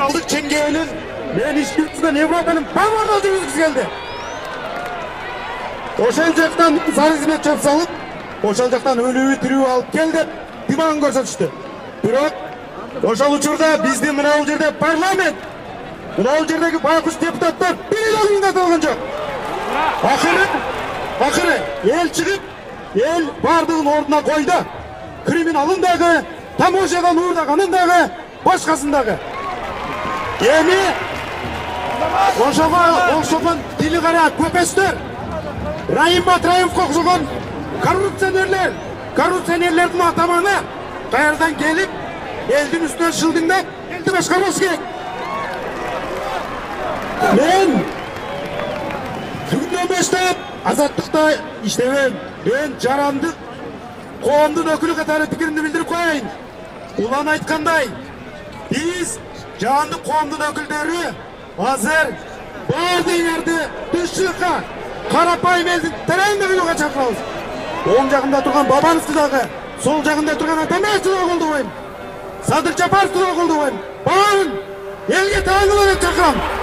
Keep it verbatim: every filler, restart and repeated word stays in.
Aldık Çengel'in men işbirlikten Evropa'nın pamorda жүргізгісі geldi. Ошол жактан сары қызмет чап салып, ошол жактан өлүү тирүү алып келди, диман көрсөтүштү. Бирок ошол учурда биздин мына бул жерде парламент, мына бул жердеги байкуш депутаттар бир да кыйнатылган жок. Акыры, акыры эл чыгып, эл бардыгын ордуна койду. Криминалын дагы, тамошадан уурдаганын дагы, башкасын дагы. Эми ошого окшогон тили кара көпөстөр, Райым Батраевке окшогон коррупционерлер, коррупционерлердин атаманы каярдан келип, элдин үстүнө шылдыңдап, элди башкарбаш керек. Мен бүгүндөн баштап азаттыкта иштебейм. Мен жарандык коомдун өкүлү катары пикиримди билдирип коеюн. Улан айткандай, биз жарандык коомдун өкүлдөрү азыр баардыгыңарды тышчылыкка, карапайым элдин тереңде кылууга чакырабыз. Оң жагында турган Бабановду дагы, сол жагында турган Атамбаевди дагы колдобойм. Садыр Жапаровду дагы колдобойм. Баарын элге таанылуу деп чакырам.